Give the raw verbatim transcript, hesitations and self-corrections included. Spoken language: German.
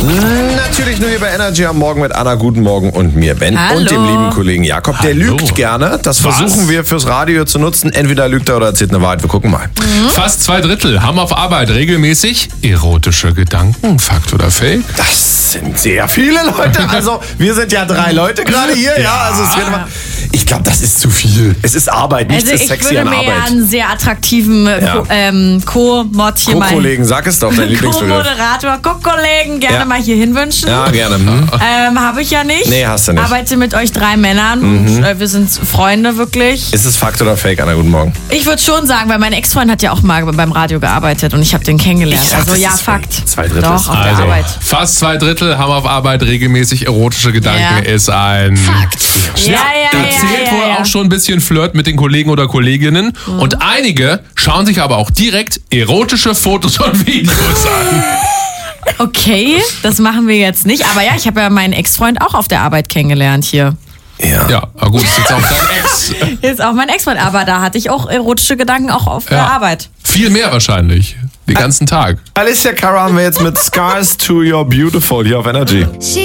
Natürlich nur hier bei Energy am Morgen mit Anna. Guten Morgen und mir, Ben. Hallo. Und dem lieben Kollegen Jakob. Der Hallo. lügt gerne. Das Was? versuchen wir fürs Radio zu nutzen. Entweder lügt er oder erzählt eine Wahrheit. Wir gucken mal. Fast zwei Drittel haben auf Arbeit regelmäßig erotische Gedanken. Fakt oder Fake? Das sind sehr viele Leute. Also, wir sind ja drei Leute gerade hier. Ja, also es wird immer. Ich glaube, das ist zu viel. Es ist Arbeit, nichts Also ist ich sexy würde an mir ja Arbeit. einen sehr attraktiven äh, Ja. Co- ähm, Co-Mod hier mal... Co-Kollegen, sag es doch, dein Lieblingsbegriff. Co-Moderator, Co-Kollegen gerne Ja. mal hier hinwünschen. Ja, gerne. Hm? Ähm, habe ich ja nicht. Nee, hast du nicht. Arbeite mit euch drei Männern und äh, wir sind Freunde wirklich. Ist es Fakt oder Fake, Anna? Guten Morgen. Ich würde schon sagen, weil mein Ex-Freund hat ja auch mal beim Radio gearbeitet und ich habe den kennengelernt. Ich sag, Also das ja, ist Fakt. Fake. Zwei Drittel Doch, ist auf der Also, Arbeit. fast zwei Drittel haben auf Arbeit regelmäßig erotische Gedanken. Ja. Ist ein Fakt. Ja, ja, Da ja, zählt ja, wohl ja. auch schon ein bisschen Flirt mit den Kollegen oder Kolleginnen. Und einige schauen sich aber auch direkt erotische Fotos und Videos an. Okay, das machen wir jetzt nicht. Aber ja, ich habe ja meinen Ex-Freund auch auf der Arbeit kennengelernt hier. Ja. Ja, aber gut, ist jetzt auch dein Ex. Ist auch mein Ex-Freund, aber da hatte ich auch erotische Gedanken auch auf der Ja. Arbeit. Viel mehr wahrscheinlich. Den ganzen Tag. Alicia Cara haben wir jetzt mit Scars to Your Beautiful hier auf Energy.